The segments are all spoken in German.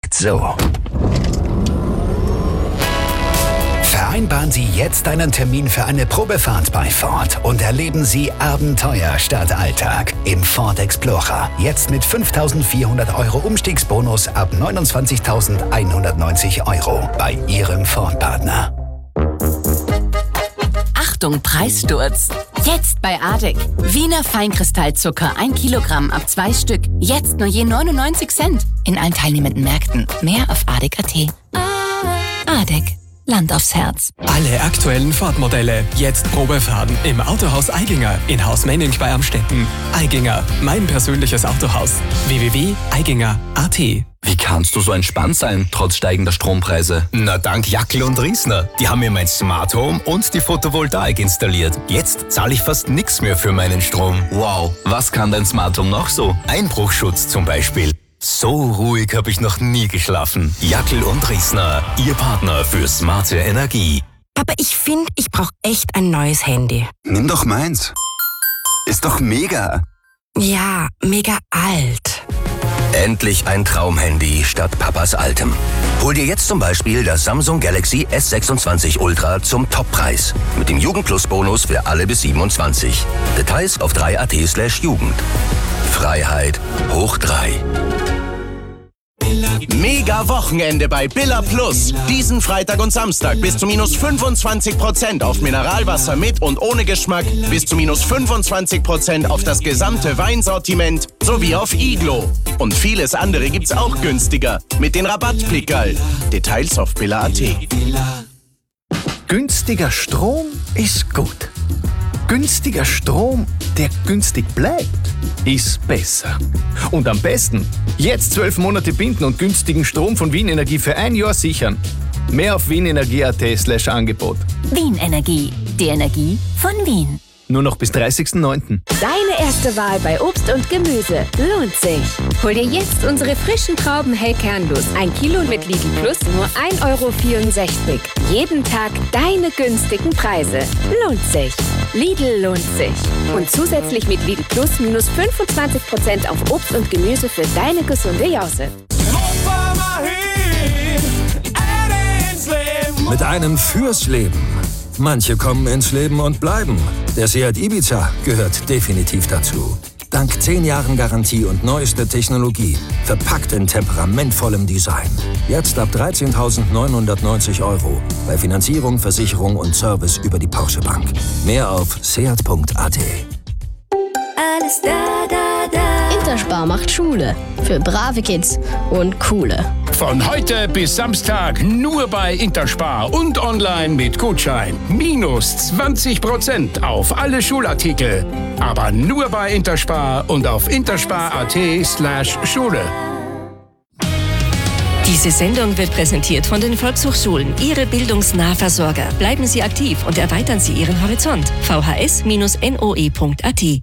klingt so. Vereinbaren Sie jetzt einen Termin für eine Probefahrt bei Ford und erleben Sie Abenteuer statt Alltag im Ford Explorer. Jetzt mit 5.400 € Umstiegsbonus ab 29.190 € bei Ihrem Ford-Partner. Achtung, Preissturz! Jetzt bei ADEC. Wiener Feinkristallzucker 1 Kilogramm ab 2 Stück. Jetzt nur je 99 Cent. In allen teilnehmenden Märkten. Mehr auf adec.at. ADEC. Land aufs Herz. Alle aktuellen Ford-Modelle jetzt Probefahren im Autohaus Eiginger in Haus Menning bei Amstetten. Eiginger, mein persönliches Autohaus. www.eiginger.at. Wie kannst du so entspannt sein, trotz steigender Strompreise? Na, dank Jackel und Riesner. Die haben mir mein Smart Home und die Photovoltaik installiert. Jetzt zahle ich fast nichts mehr für meinen Strom. Wow, was kann dein Smart Home noch so? Einbruchschutz zum Beispiel. So ruhig habe ich noch nie geschlafen. Jackel und Riesner, Ihr Partner für smarte Energie. Aber ich finde, ich brauche echt ein neues Handy. Nimm doch meins. Ist doch mega. Ja, mega alt. Endlich ein Traumhandy statt Papas altem. Hol dir jetzt zum Beispiel das Samsung Galaxy S26 Ultra zum Toppreis. Mit dem Jugend-Plus-Bonus für alle bis 27. Details auf 3.at/Jugend. Freiheit hoch 3. Mega Wochenende bei Billa Plus. Diesen Freitag und Samstag bis zu minus 25% auf Mineralwasser mit und ohne Geschmack, bis zu minus 25% auf das gesamte Weinsortiment sowie auf Iglo. Und vieles andere gibt's auch günstiger mit den Rabattpickerl. Details auf billa.at. Günstiger Strom ist gut. Günstiger Strom, der günstig bleibt, ist besser. Und am besten jetzt 12 Monate binden und günstigen Strom von Wien Energie für 1 Jahr sichern. Mehr auf wienenergie.at/Angebot. Wien Energie. Die Energie von Wien. Nur noch bis 30.09. Deine erste Wahl bei Obst und Gemüse lohnt sich. Hol dir jetzt unsere frischen Trauben hell kernlos. 1 Kilo mit Lidl Plus nur 1,64 €. Jeden Tag deine günstigen Preise. Lohnt sich. Lidl lohnt sich. Und zusätzlich mit Lidl Plus minus 25% auf Obst und Gemüse für deine gesunde Jause. Mit einem fürs Leben. Manche kommen ins Leben und bleiben. Der Seat Ibiza gehört definitiv dazu. Dank 10 Jahren Garantie und neuester Technologie. Verpackt in temperamentvollem Design. Jetzt ab 13.990 €. Bei Finanzierung, Versicherung und Service über die Porsche Bank. Mehr auf seat.at. Alles da, da, da. Interspar macht Schule. Für brave Kids und coole. Von heute bis Samstag nur bei Interspar und online mit Gutschein. Minus 20% auf alle Schulartikel. Aber nur bei Interspar und auf interspar.at/Schule. Diese Sendung wird präsentiert von den Volkshochschulen, Ihre Bildungsnahversorger. Bleiben Sie aktiv und erweitern Sie Ihren Horizont. vhs-noe.at.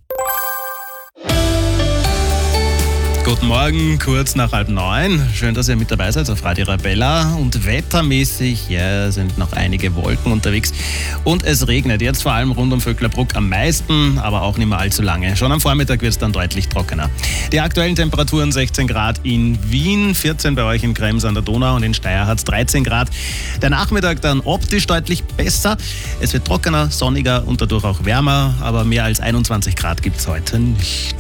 Guten Morgen, kurz nach 8:30. Schön, dass ihr mit dabei seid auf Radio Arabella. Und wettermäßig, ja, sind noch einige Wolken unterwegs. Und es regnet jetzt vor allem rund um Vöcklerbruck am meisten, aber auch nicht mehr allzu lange. Schon am Vormittag wird es dann deutlich trockener. Die aktuellen Temperaturen 16 Grad in Wien, 14 bei euch in Krems an der Donau und in Steyr hat es 13 Grad. Der Nachmittag dann optisch deutlich besser. Es wird trockener, sonniger und dadurch auch wärmer, aber mehr als 21 Grad gibt es heute nicht.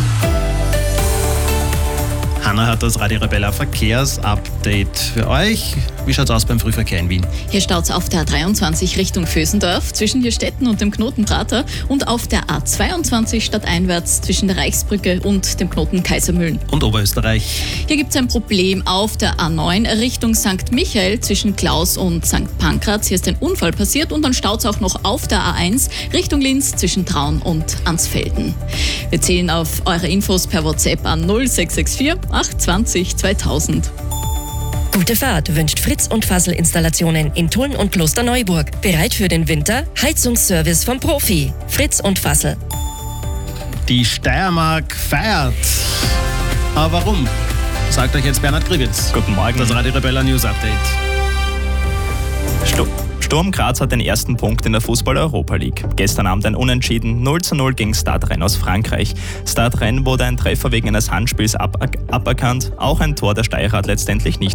Hanna hat das Radio Arabella Verkehrsupdate für euch. Wie schaut's aus beim Frühverkehr in Wien? Hier staut's auf der A23 Richtung Vösendorf zwischen Hirstetten und dem Knoten Prater und auf der A22 stadteinwärts zwischen der Reichsbrücke und dem Knoten Kaisermühlen. Und Oberösterreich? Hier gibt's ein Problem auf der A9 Richtung St. Michael zwischen Klaus und St. Pankraz. Hier ist ein Unfall passiert und dann staut's auch noch auf der A1 Richtung Linz zwischen Traun und Ansfelden. Wir zählen auf eure Infos per WhatsApp an 0664 820 2000. Gute Fahrt wünscht Fritz und Fassel Installationen in Tulln und Klosterneuburg. Bereit für den Winter? Heizungsservice vom Profi. Fritz und Fassel. Die Steiermark feiert. Aber warum? Sagt euch jetzt Bernhard Grivitz. Guten Morgen. Das Radio Arabella News Update. Sturm Graz hat den ersten Punkt in der Fußball-Europa League. Gestern Abend ein Unentschieden 0:0 gegen Stade Rennes aus Frankreich. Stade Rennes wurde ein Treffer wegen eines Handspiels aberkannt. Auch ein Tor der Steirer hat letztendlich nicht